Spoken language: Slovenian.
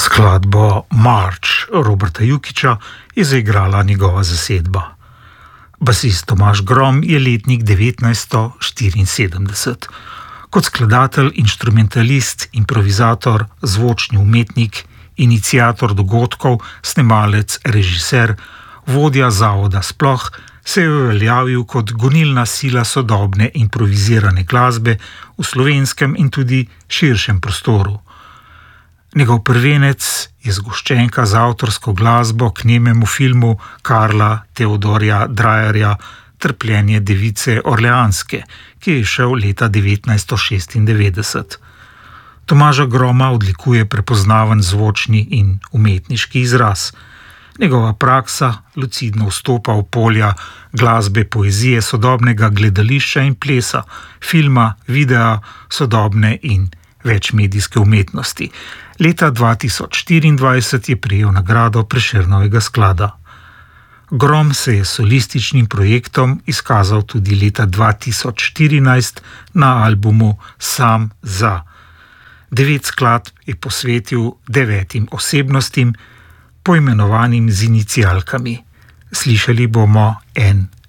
Skladbo March Roberta Jukića je zaigrala njegova zasedba. Basist Tomaž Grom je letnik 1974. Kot skladatelj, inštrumentalist, improvizator, zvočni umetnik, iniciator dogodkov, snemalec, režiser, vodja zavoda Sploh se je uveljavil kot gonilna sila sodobne improvizirane glasbe v slovenskem in tudi širšem prostoru. Njegov prvenec je zgoščenka z avtorsko glasbo k nememu filmu Karla Teodorja Drejerja Trpljenje device Orleanske, ki je šel leta 1996. Tomaža Groma odlikuje prepoznaven zvočni in umetniški izraz. Njegova praksa lucidno vstopa v polja glasbe, poezije, sodobnega gledališča in plesa, filma, videa, sodobne in večmedijske umetnosti. Leta 2024 je prejel nagrado Prešernovega sklada. Grom se je solističnim projektom izkazal tudi leta 2014 na albumu Sam za. 9 skladb je posvetil 9 osebnostim, poimenovanim z inicialkami. Slišali bomo en